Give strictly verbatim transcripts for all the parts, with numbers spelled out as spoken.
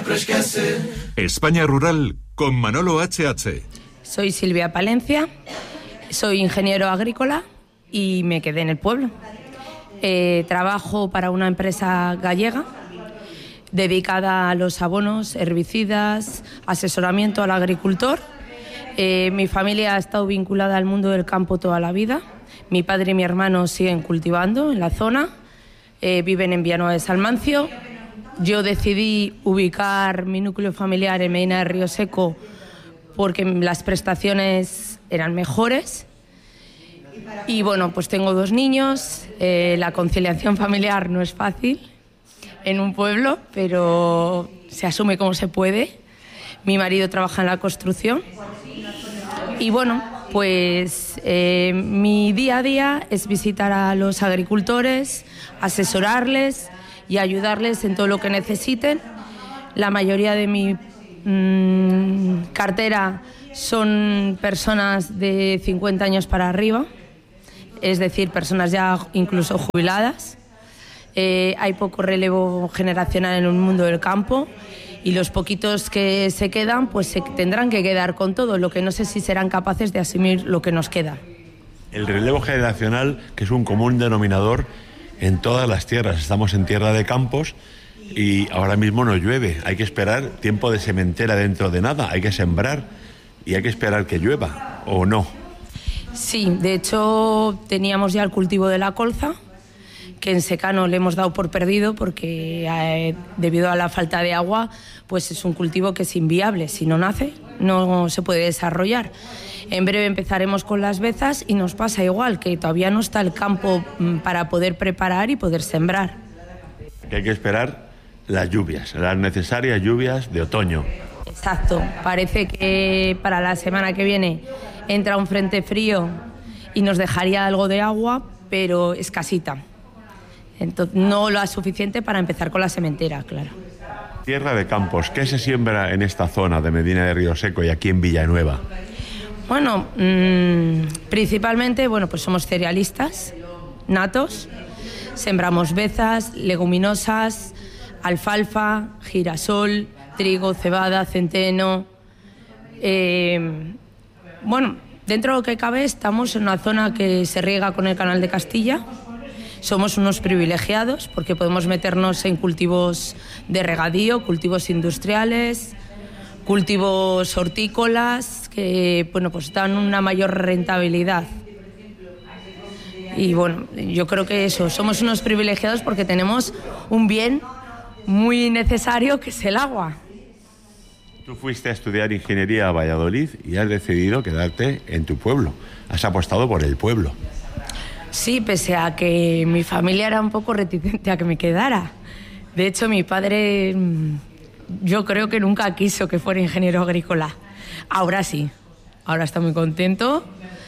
sempre esquece. España Rural con Manolo H H. Soy Silvia Palencia, soy ingeniero agrícola y me quedé en el pueblo. Eh, trabajo para una empresa gallega dedicada a los abonos, herbicidas, asesoramiento al agricultor. Eh, mi familia ha estado vinculada al mundo del campo toda la vida. Mi padre y mi hermano siguen cultivando en la zona, eh, viven en Villanueva de Salmancio. Yo decidí ubicar mi núcleo familiar en Medina de Río Seco porque las prestaciones eran mejores. Y bueno, pues tengo dos niños, eh, la conciliación familiar no es fácil en un pueblo, pero se asume como se puede. Mi marido trabaja en la construcción y bueno, pues eh, mi día a día es visitar a los agricultores, asesorarles y ayudarles en todo lo que necesiten. La mayoría de mi mmm, cartera son personas de cincuenta años para arriba, es decir, personas ya incluso jubiladas. Eh, hay poco relevo generacional en el mundo del campo y los poquitos que se quedan pues se tendrán que quedar con todo, lo que no sé si serán capaces de asumir lo que nos queda. El relevo generacional, que es un común denominador en todas las tierras. Estamos en tierra de campos y ahora mismo no llueve. Hay que esperar tiempo de sementera dentro de nada, hay que sembrar y hay que esperar que llueva, ¿o no? Sí, de hecho teníamos ya el cultivo de la colza, que en secano le hemos dado por perdido porque eh, debido a la falta de agua pues es un cultivo que es inviable. Si no nace no se puede desarrollar. En breve empezaremos con las bezas y nos pasa igual, que todavía no está el campo para poder preparar y poder sembrar. Que hay que esperar las lluvias, las necesarias lluvias de otoño. Exacto, parece que para la semana que viene entra un frente frío y nos dejaría algo de agua, pero escasita. Entonces, no lo suficiente para empezar con la sementera, claro. Tierra de campos, ¿qué se siembra en esta zona de Medina de Río Seco y aquí en Villanueva? Bueno, mmm, principalmente, bueno, pues somos cerealistas, natos, sembramos bezas, leguminosas, alfalfa, girasol, trigo, cebada, centeno. Eh, bueno, dentro de lo que cabe estamos en una zona que se riega con el Canal de Castilla. Somos unos privilegiados porque podemos meternos en cultivos de regadío, cultivos industriales, cultivos hortícolas que bueno, pues dan una mayor rentabilidad. Y bueno, yo creo que eso, somos unos privilegiados porque tenemos un bien muy necesario que es el agua. Tú fuiste a estudiar ingeniería a Valladolid y has decidido quedarte en tu pueblo. Has apostado por el pueblo. Sí, pese a que mi familia era un poco reticente a que me quedara. De hecho, mi padre, yo creo que nunca quiso que fuera ingeniero agrícola. Ahora sí, ahora está muy contento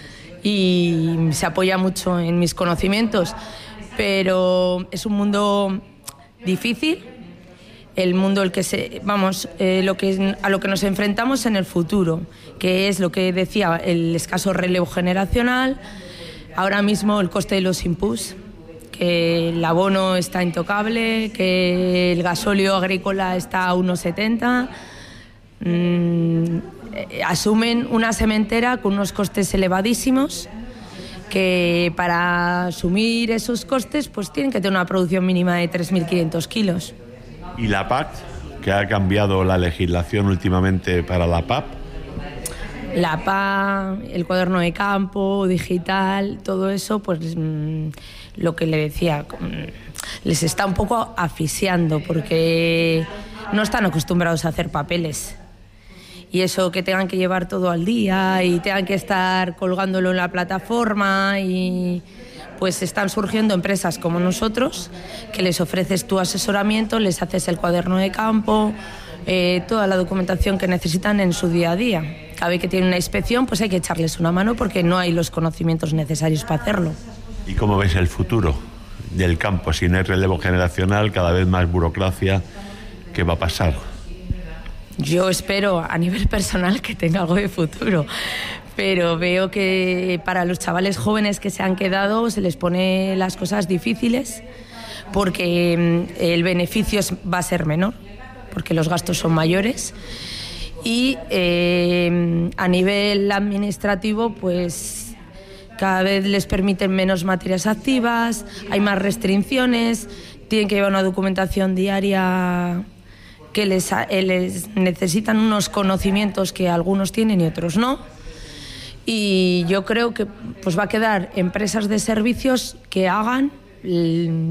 y se apoya mucho en mis conocimientos. Pero es un mundo difícil, el mundo el que se, vamos, eh, lo que, a lo que nos enfrentamos en el futuro, que es lo que decía, el escaso relevo generacional. Ahora mismo el coste de los inputs, que el abono está intocable, que el gasóleo agrícola está a uno setenta. Mm, asumen una sementera con unos costes elevadísimos, que para asumir esos costes pues tienen que tener una producción mínima de tres mil quinientos kilos. ¿Y la P A C, que ha cambiado la legislación últimamente para la P A P? La P A, el cuaderno de campo, digital, todo eso, pues mmm, lo que le decía, mmm, les está un poco asfixiando porque no están acostumbrados a hacer papeles. Y eso que tengan que llevar todo al día y tengan que estar colgándolo en la plataforma y pues están surgiendo empresas como nosotros que les ofreces tu asesoramiento, les haces el cuaderno de campo, eh, toda la documentación que necesitan en su día a día. Cada vez que tienen una inspección, pues hay que echarles una mano porque no hay los conocimientos necesarios para hacerlo. ¿Y cómo ves el futuro del campo? Si no hay relevo generacional, cada vez más burocracia, ¿qué va a pasar? Yo espero a nivel personal que tenga algo de futuro, pero veo que para los chavales jóvenes que se han quedado se les pone las cosas difíciles porque el beneficio va a ser menor, porque los gastos son mayores. Y eh, a nivel administrativo, pues cada vez les permiten menos materias activas, hay más restricciones, tienen que llevar una documentación diaria que les, les necesitan unos conocimientos que algunos tienen y otros no. Y yo creo que pues va a quedar empresas de servicios que hagan